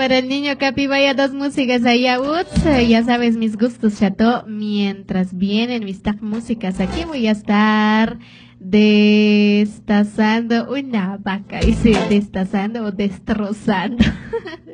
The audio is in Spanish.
Para el niño Capi, vaya dos músicas ahí a Uts. Ya sabes mis gustos, chato. Mientras vienen mis tag músicas, aquí voy a estar destazando una vaca. Dice destazando o destrozando.